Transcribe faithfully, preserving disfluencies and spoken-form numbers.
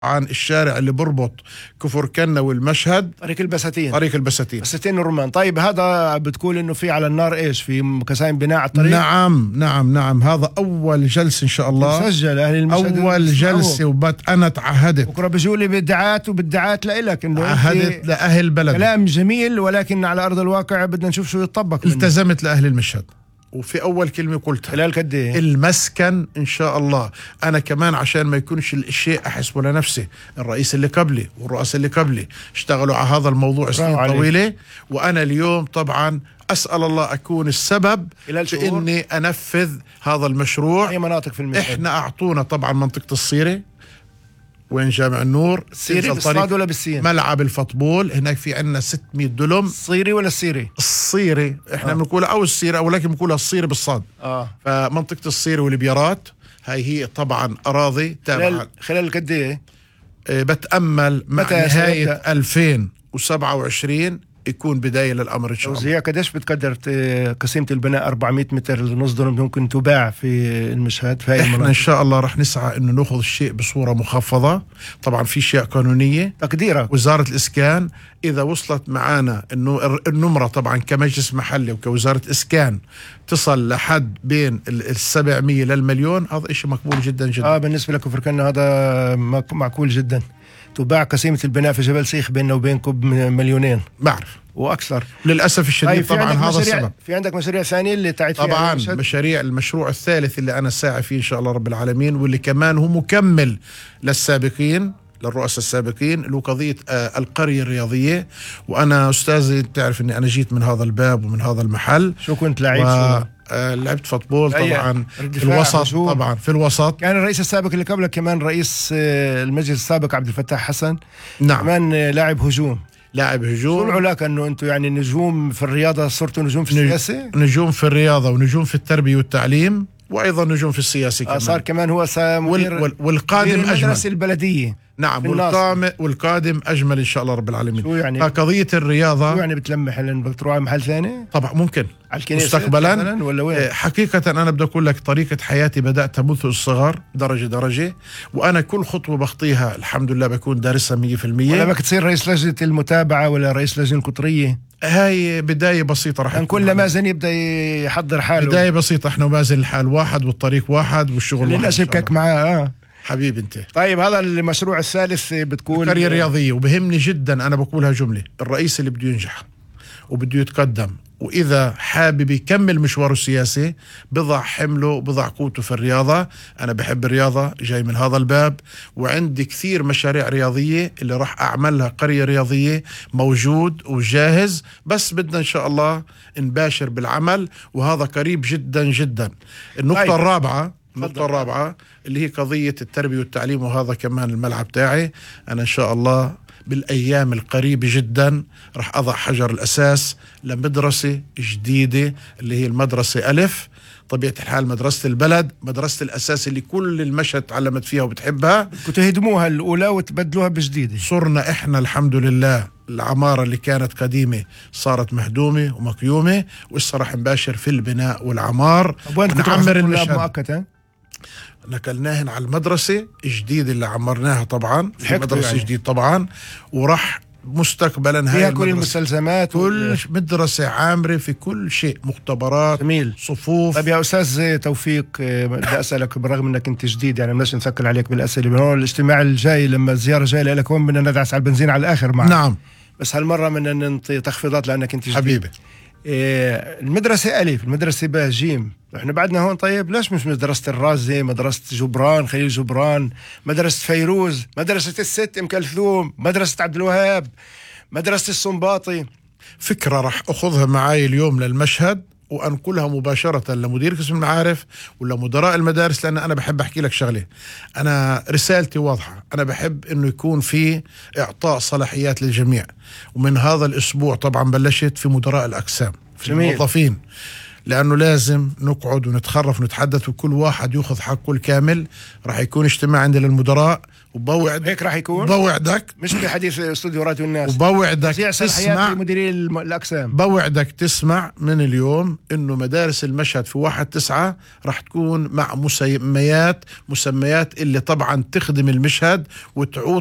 عن الشارع اللي بربط كفر كنا والمشهد، طريق البساتين طريق البساتين بساتين الرمان. طيب هذا بتقول انه في على النار ايش، في كسائم بناء على الطريق؟ نعم نعم نعم هذا اول جلسه ان شاء الله مسجل اهل المشهد اول جلسه، وبت انا تعهدت بكره بيجوا لي بدعات وبدعات لإلك انه تعهدت لاهل البلد. كلام جميل ولكن على ارض الواقع بدنا نشوف شو يتطبق. التزمت لاهل المشهد، وفي أول كلمة قلتها خلال قد ايه؟ المسكن إن شاء الله. أنا كمان عشان ما يكونش الشيء أحسبه لنفسي، الرئيس اللي قبلي والرؤساء اللي قبلي اشتغلوا على هذا الموضوع سنين طويلة، وأنا اليوم طبعا أسأل الله أكون السبب في إني أنفذ هذا المشروع. أي مناطق في المشهد؟ إحنا أعطونا طبعا منطقة الصيرة، وين جامع النور، الصيري بالصاد ولا بالسين؟ ملعب الفطبول، هناك في عندنا ستمية دلم. الصيري ولا السيري؟ الصيري احنا بنقولها آه. او السيرة، او لكن بنقولها الصيري بالصاد. اه فمنطقة الصيري والبيارات هاي هي طبعا اراضي تابعة. خلال خلال قد ايه؟ اه بتأمل مع نهاية ألفين وسبعة وعشرين يكون بداية للأمر إن شاء الله. وزي قديش بتقدر قسيمة البناء أربعمية متر نص دونم ممكن تباع في المشهد؟ في احنا إن شاء الله رح نسعى إنه نأخذ الشيء بصورة مخفضة. طبعا في أشياء قانونية تقديرك وزارة الإسكان إذا وصلت معانا إنه النمرة طبعا كمجلس محلي وكوزارة إسكان تصل لحد بين السبعمية للمليون، هذا إشي مقبول جدا جدا. آه بالنسبة لكفر كنا هذا معقول جدا. تباع قسيمة البناء في جبل سيخ بيننا وبينكم مليونين بعرف واكثر للاسف الشديد. طبعا هذا السبب. في عندك مشاريع ثانيه اللي تعيد فيها طبعا مشاريع المشروع الثالث اللي انا ساعي فيه ان شاء الله رب العالمين، واللي كمان هو مكمل للسابقين للرؤساء السابقين، اللي هو قضيه آه القريه الرياضيه. وانا استاذي تعرف اني انا جيت من هذا الباب ومن هذا المحل. شو كنت لعيب؟ و... آه لعبت فوتبول طبعا في الوسط. طبعا في الوسط كان الرئيس السابق اللي قبلك كمان رئيس آه المجلس السابق عبد الفتاح حسن. نعم كمان آه لاعب هجوم. لاعب هجوم. شو العلاقة انه انتم يعني نجوم في الرياضة صرتوا نجوم في السياسة؟ نجوم في الرياضة ونجوم في التربية والتعليم وايضا نجوم في السياسة كمان. صار كمان هو مدير وال والقادم اجمل المدرسة البلدية. نعم والقادم والقادم اجمل ان شاء الله رب العالمين. شو يعني قضية الرياضة شو يعني بتلمح لان بدك تروح على محل ثاني؟ طبعا ممكن مستقبلا ولا وين؟ حقيقة انا بدي اقول لك طريقة حياتي بدأتها منذ الصغر درجة درجة، وانا كل خطوة بخطيها الحمد لله بكون دارسها مية في المية. ولا بدك تصير رئيس لجنة المتابعة ولا رئيس لجنة القطرية؟ هاي بداية بسيطة رح يعني كل مازن يبدأ يحضر حاله. بداية بسيطة، احنا ومازن الحال واحد والطريق واحد والشغل واحد. للأسف كك معاه اه حبيبي انت. طيب هذا المشروع الثالث بتقول القرية الرياضية، وبهمني جدا انا بقولها جملة، الرئيس اللي بده ينجح وبده يتقدم وإذا حابب يكمل مشواره السياسي بضع حمله بضع قوته في الرياضة. أنا بحب الرياضة، جاي من هذا الباب، وعندي كثير مشاريع رياضية اللي راح أعملها قرية رياضية موجود وجاهز، بس بدنا إن شاء الله نباشر بالعمل وهذا قريب جدا جدا. النقطة طيب. الرابعة النقطة الرابعة اللي هي قضية التربية والتعليم، وهذا كمان الملعب تاعي. أنا إن شاء الله بالأيام القريبة جدا رح أضع حجر الأساس لمدرسة جديدة اللي هي المدرسة ألف. طبيعة الحال مدرسة البلد، مدرسة الأساس اللي كل المشهد تعلمت فيها وبتحبها، كنتوا تهدموها الأولى وتبدلوها بجديدة. صرنا إحنا الحمد لله العمارة اللي كانت قديمة صارت مهدومة ومقيومة، وإسا رح نباشر في البناء والعمار ونعمر المشهد. نقلناهن على المدرسة الجديدة اللي عمرناها طبعا في مدرسة يعني. جديد طبعا، ورح مستقبلا هاي كل المستلزمات كل مدرسة عامرة في كل شيء، مختبرات جميل. صفوف. طيب يا أستاذ توفيق بدي أسألك بالرغم أنك أنت جديد يعني مش نثقل عليك بالأسئلة، من هون الاجتماع الجاي لما الزيارة جاية لك هون بدنا ندعس على البنزين على الآخر معك. نعم بس هالمرة بدنا ننطي تخفيضات لأنك أنت جديد حبيبي. إيه المدرسة ألف، المدرسة ب جيم، احنا بعدنا هون. طيب ليش مش مدرسة الرازي، مدرسة جبران خليل جبران، مدرسة فيروز، مدرسة الست ام كلثوم، مدرسة عبد الوهاب، مدرسة السنباطي؟ فكرة رح أخذها معي اليوم للمشهد وأنقلها مباشرة لمدير قسم المعارف ولا مدراء المدارس، لأن أنا بحب أحكي لك شغلة، أنا رسالتي واضحة، أنا بحب إنه يكون في إعطاء صلاحيات للجميع. ومن هذا الأسبوع طبعا بلشت في مدراء الأقسام في الموظفين، لأنه لازم نقعد ونتخرف ونتحدث وكل واحد يأخذ حقه الكامل. راح يكون اجتماع عندنا للمدراء وبوعد هيك راح يكون، بوعدك مش بحديث استوديو راديو الناس، وبوعدك تسمع تسمع مديري الأقسام. بوعدك تسمع من اليوم إنه مدارس المشهد في واحد تسعة راح تكون مع مسميات مسميات اللي طبعا تخدم المشهد وتعود